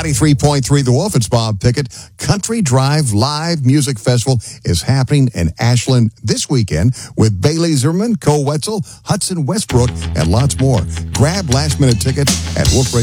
93.3 The Wolf. It's Bob Pickett. Country Drive Live Music Festival is happening in Ashland this weekend with Bailey Zimmerman, Cole Wetzel, Hudson Westbrook, and lots more. Grab last-minute tickets at Wolf Radio.